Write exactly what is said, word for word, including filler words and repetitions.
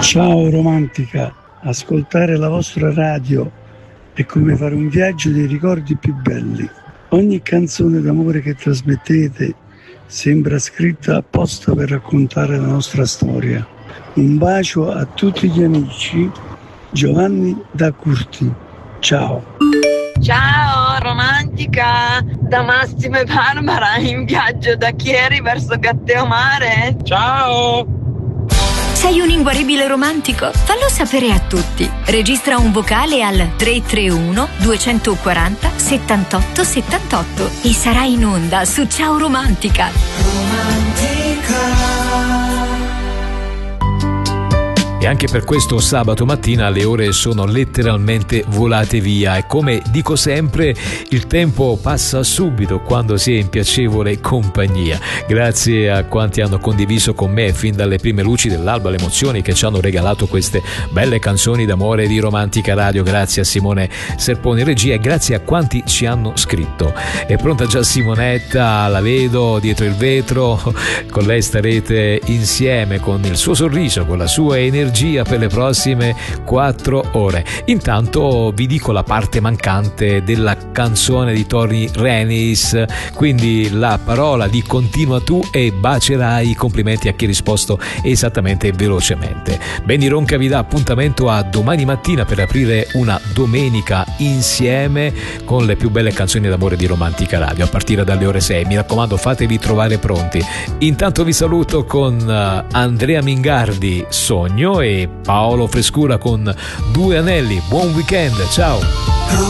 Ciao romantica, ascoltare la vostra radio è come fare un viaggio dei ricordi più belli. Ogni canzone d'amore che trasmettete sembra scritta apposta per raccontare la nostra storia. Un bacio a tutti gli amici, Giovanni da Curti. Ciao. Ciao romantica, da Massimo e Barbara in viaggio da Chieri verso Gatteomare. Ciao. Sei un inguaribile romantico? Fallo sapere a tutti. Registra un vocale al tre tre uno due quattro zero settantotto settantotto e sarai in onda su Ciao Romantica. Romantica. E anche per questo sabato mattina le ore sono letteralmente volate via e come dico sempre il tempo passa subito quando si è in piacevole compagnia. Grazie a quanti hanno condiviso con me fin dalle prime luci dell'alba le emozioni che ci hanno regalato queste belle canzoni d'amore di Romantica Radio. Grazie a Simone Serponi regia e grazie a quanti ci hanno scritto. È pronta già Simonetta, la vedo dietro il vetro, con lei starete insieme con il suo sorriso, con la sua energia per le prossime quattro ore. Intanto vi dico la parte mancante della canzone di Tony Renis, quindi la parola di continua tu e bacerai. Complimenti a chi ha risposto esattamente e velocemente. Benny Ronca vi dà appuntamento a domani mattina per aprire una domenica insieme con le più belle canzoni d'amore di Romantica Radio a partire dalle ore sei. Mi raccomando, fatevi trovare pronti. Intanto vi saluto con Andrea Mingardi, Sogno, e Paolo Frescura con Due Anelli. Buon weekend, ciao.